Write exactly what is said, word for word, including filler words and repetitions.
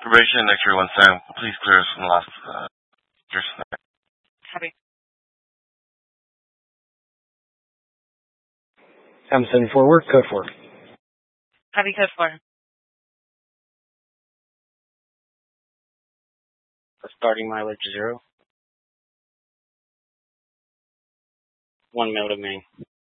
Probation, X-ray one seven. Please clear us from the last uh, jurisdiction. Copy. I'm sending forward, code four. Copy, code four. Starting mileage zero. One mil to main.